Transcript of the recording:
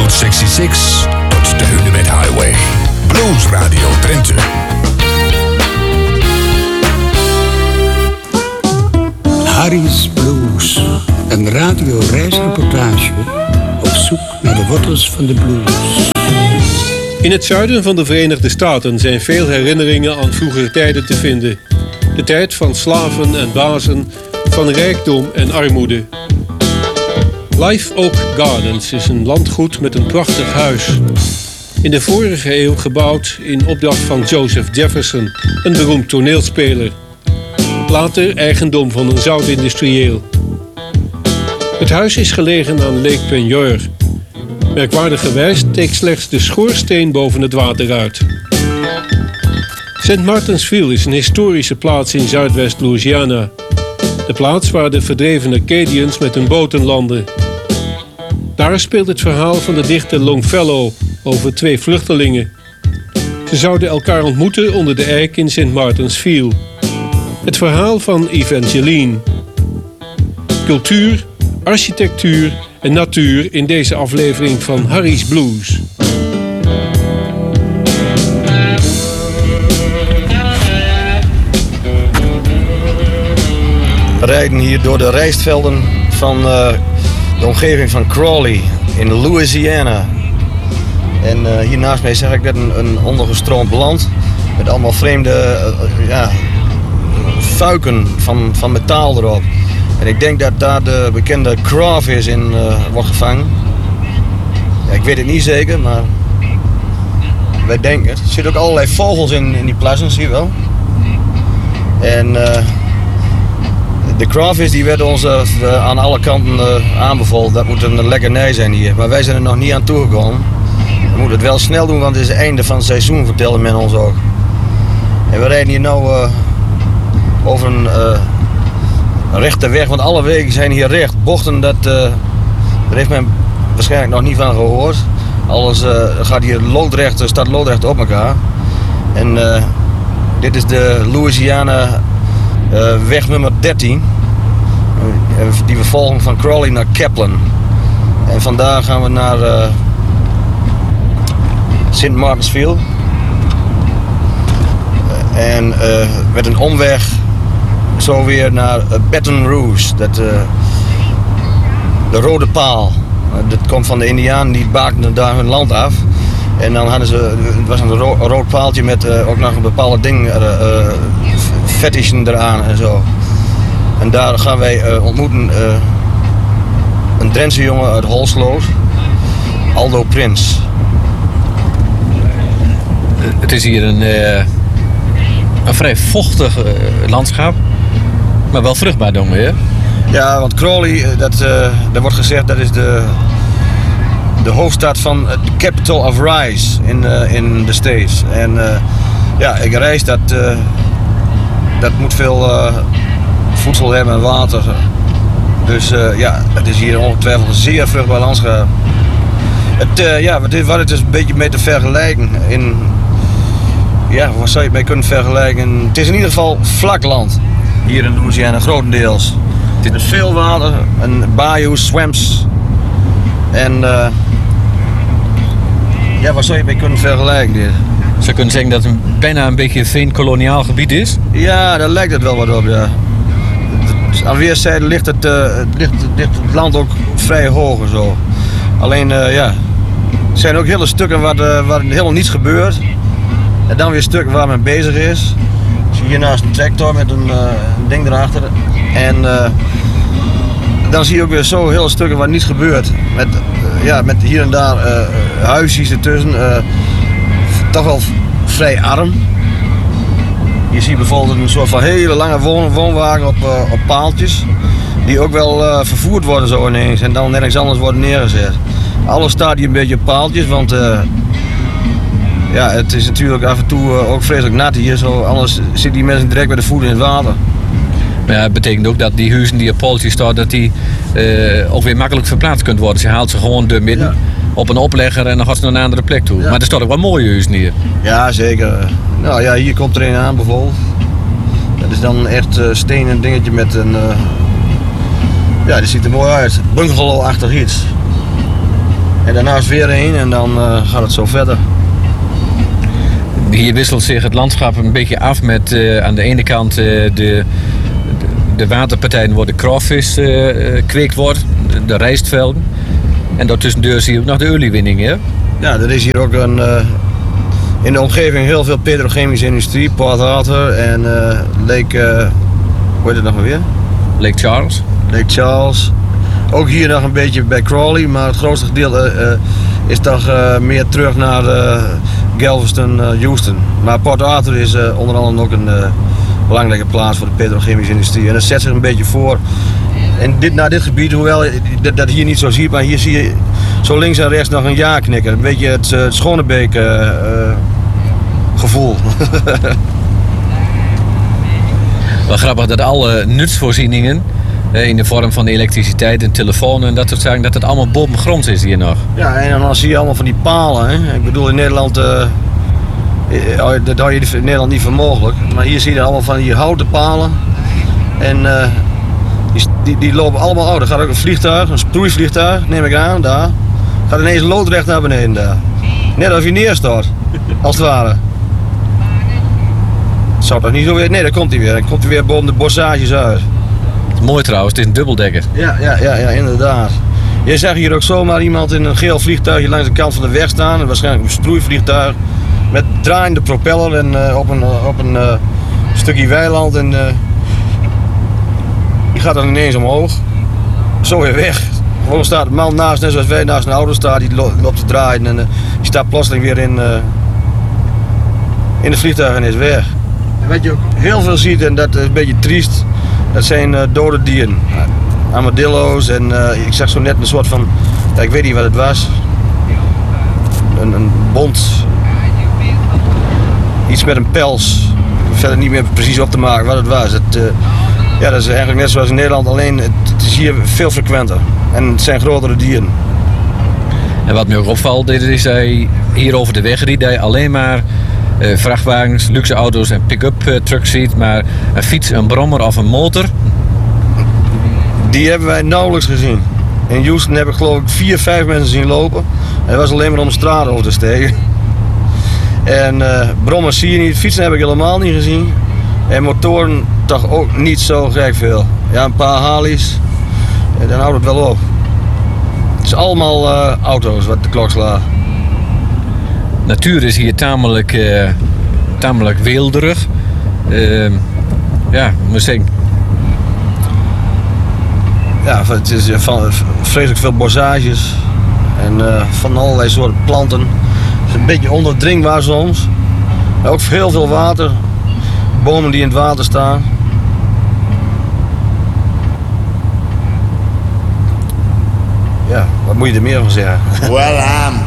Route 66 tot de Hunebed Highway. Blues Radio Drenthe. Harry's Blues, een radioreisreportage op zoek naar de wortels van de blues. In het zuiden van de Verenigde Staten zijn veel herinneringen aan vroegere tijden te vinden. De tijd van slaven en bazen, van rijkdom en armoede. Live Oak Gardens is een landgoed met een prachtig huis. In de vorige eeuw gebouwd in opdracht van Joseph Jefferson, een beroemd toneelspeler. Later eigendom van een zoutindustrieel. Het huis is gelegen aan Lake Peigneur. Merkwaardigerwijs steekt slechts de schoorsteen boven het water uit. St. Martinsville is een historische plaats in Zuidwest-Louisiana. De plaats waar de verdreven Acadians met hun boten landden. Daar speelt het verhaal van de dichter Longfellow over 2 vluchtelingen. Ze zouden elkaar ontmoeten onder de eik in St. Martinsville. Het verhaal van Evangeline. Cultuur, architectuur en natuur in deze aflevering van Harry's Blues. We rijden hier door de rijstvelden van de omgeving van Crawley in Louisiana. En hier naast mij zeg ik net een ondergestroomd land met allemaal vreemde fuiken van metaal erop. En ik denk dat daar de bekende crawfish in wordt gevangen. Ja, ik weet het niet zeker, maar wij denken het. Er zitten ook allerlei vogels in die plassen, zie je wel. En de crawfish die werd ons aan alle kanten aanbevolen. Dat moet een lekkernij zijn hier. Maar wij zijn er nog niet aan toegekomen. We moeten het wel snel doen, want het is het einde van het seizoen, vertelde men ons ook. En we rijden hier nou over een rechte weg, want alle wegen zijn hier recht. Bochten, daar heeft men waarschijnlijk nog niet van gehoord. Alles gaat hier loodrecht, staat loodrecht op elkaar. En dit is de Louisiana weg nummer 13. Die we volgen van Crawley naar Kaplan. En vandaar gaan we naar St. Martinsville. En met een omweg zo weer naar Baton Rouge. De rode paal. Dat komt van de Indianen, die bakten daar hun land af. En dan hadden ze, het was een rood paaltje met ook nog een bepaalde ding, fetishen eraan en zo. En daar gaan wij ontmoeten een Drentse jongen uit Holsloot, Aldo Prins. Het is hier een vrij vochtig landschap, maar wel vruchtbaar dan weer. Ja, want Crawley, daar wordt gezegd, dat is de hoofdstad van de capital of rice in de States. En rijst, dat moet veel voedsel hebben en water. Dus het is hier ongetwijfeld een zeer vruchtbaar landschap. Wat het is een beetje mee te vergelijken. Waar zou je het mee kunnen vergelijken? Het is in ieder geval vlak land. Hier in Louisiana, grotendeels. Het is veel water, en bayous, swamps. En waar zou je het mee kunnen vergelijken? Dit? Zou je kunnen zeggen dat het bijna een beetje een veenkoloniaal gebied is? Ja, daar lijkt het wel wat op, ja. Aan weerszijden ligt het land ook vrij hoog en zo. Alleen, er zijn ook hele stukken waar helemaal niets gebeurt. En dan weer stukken waar men bezig is. Zie je hier naast een tractor met een ding erachter. En dan zie je ook weer zo hele stukken waar niets gebeurt. Met hier en daar huisjes ertussen. Toch wel vrij arm. Je ziet bijvoorbeeld een soort van hele lange woonwagen op paaltjes. Die ook wel vervoerd worden zo ineens en dan nergens anders worden neergezet. Alles staat hier een beetje op paaltjes, want het is natuurlijk af en toe ook vreselijk nat hier. Zo, anders zitten die mensen direct bij de voeten in het water. Maar ja, het betekent ook dat die huizen die op paaltjes staan, dat die ook weer makkelijk verplaatst kunnen worden. Ze haalt ze gewoon door midden op een oplegger en dan gaat ze naar een andere plek toe. Ja. Maar er staan ook wel mooie huizen hier. Ja, zeker. Nou ja, hier komt er een aan bijvoorbeeld. Dat is dan echt stenen dingetje met een... die ziet er mooi uit. Bungalow-achtig iets. En daarnaast weer heen en dan gaat het zo verder. Hier wisselt zich het landschap een beetje af met aan de ene kant de waterpartijen waar de crawfish kweekt wordt, de rijstvelden. En daartussen zie je ook nog de oliewinning, hè? Ja, er is hier ook in de omgeving heel veel petrochemische industrie, Port Arthur en Lake, hoe heet het nog maar weer? Lake Charles. Lake Charles. Ook hier nog een beetje bij Crawley, maar het grootste gedeelte is toch meer terug naar Galveston, Houston. Maar Port Arthur is onder andere ook een belangrijke plaats voor de petrochemische industrie. En dat zet zich een beetje voor. En naar dit gebied, hoewel dat hier niet zo ziet, maar hier zie je zo links en rechts nog een ja-knikker. Een beetje het Schonebeek gevoel. Wel grappig dat alle nutsvoorzieningen in de vorm van elektriciteit en telefoon en dat soort zaken, dat het allemaal bovengronds is hier nog. Ja, en dan zie je allemaal van die palen. Hè. Ik bedoel, in Nederland, dat hou je in Nederland niet voor mogelijk. Maar hier zie je allemaal van die houten palen. En die lopen allemaal uit. Er gaat ook een vliegtuig, een sproeivliegtuig, neem ik aan, daar. Gaat ineens loodrecht naar beneden daar. Net als je neerstort, als het ware. Het zou toch niet zo weer... Nee, daar komt hij weer. Dan komt hij weer boven de bossages uit. Het is mooi trouwens, het is een dubbeldekker. Ja, inderdaad. Je zag hier ook zomaar iemand in een geel vliegtuigje langs de kant van de weg staan. Waarschijnlijk een sproeivliegtuig. Met draaiende propeller en op een stukje weiland. En die gaat dan ineens omhoog. Zo weer weg. Gewoon staat een man naast, net zoals wij naast een auto staan. Die loopt te draaien en die staat plotseling weer in het vliegtuig en is weg. En wat je ook heel veel ziet, en dat is een beetje triest, dat zijn dode dieren. Armadillo's en ik zag zo net een soort van, ja, ik weet niet wat het was. Een bont. Iets met een pels. Verder niet meer precies op te maken wat het was. Ja, dat is eigenlijk net zoals in Nederland, alleen het is hier veel frequenter. En het zijn grotere dieren. En wat me ook opvalt, is dat je hier over de weg riet, dat je alleen maar vrachtwagens, luxe auto's en pick-up trucks ziet. Maar een fiets, een brommer of een motor, die hebben wij nauwelijks gezien. In Houston heb ik geloof ik 4-5 mensen zien lopen. En dat was alleen maar om de straat over te steken. En brommers zie je niet, fietsen heb ik helemaal niet gezien. En motoren toch ook niet zo gek veel. Ja, een paar Harleys, en dan houdt het wel op. Het is allemaal auto's wat de klok slaat. Natuur is hier tamelijk weelderig. Ja, moet ik zeggen. Ja, het is vreselijk veel bossages en van allerlei soorten planten. Het is een beetje onderdringbaar soms. Maar ook heel veel water. Bomen die in het water staan. Ja, wat moet je er meer van zeggen? Well, I'm